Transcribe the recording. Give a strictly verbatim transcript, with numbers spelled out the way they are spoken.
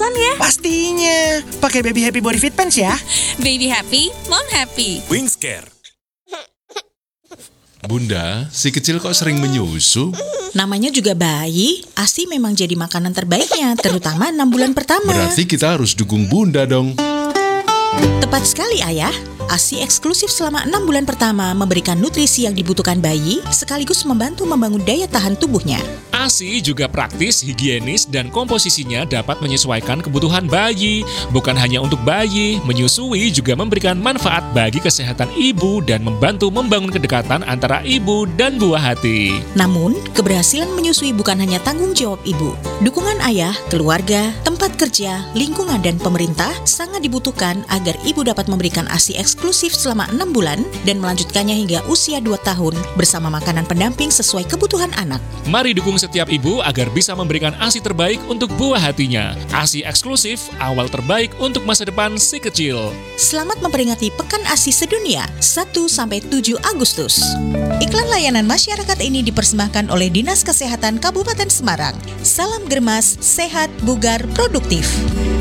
aman ya? Pastinya. Pakai Baby Happy Body Fit Pants ya. Baby happy, mom happy. Wings Care. Bunda, si kecil kok sering menyusu? Namanya juga bayi, ASI memang jadi makanan terbaiknya, terutama enam bulan pertama. Berarti kita harus dukung Bunda dong. Tepat sekali ayah, ASI eksklusif selama enam bulan pertama memberikan nutrisi yang dibutuhkan bayi, sekaligus membantu membangun daya tahan tubuhnya. ASI juga praktis, higienis, dan komposisinya dapat menyesuaikan kebutuhan bayi. Bukan hanya untuk bayi, menyusui juga memberikan manfaat bagi kesehatan ibu dan membantu membangun kedekatan antara ibu dan buah hati. Namun, keberhasilan menyusui bukan hanya tanggung jawab ibu. Dukungan ayah, keluarga, tempat kerja, lingkungan, dan pemerintah sangat dibutuhkan agar ibu dapat memberikan ASI eksklusif selama enam bulan dan melanjutkannya hingga usia dua tahun bersama makanan pendamping sesuai kebutuhan anak. Mari dukung setiap ibu agar bisa memberikan ASI terbaik untuk buah hatinya. ASI eksklusif, awal terbaik untuk masa depan si kecil. Selamat memperingati Pekan ASI Sedunia satu sampai tujuh Agustus. Iklan layanan masyarakat ini dipersembahkan oleh Dinas Kesehatan Kabupaten Semarang. Salam germas, sehat, bugar, produktif.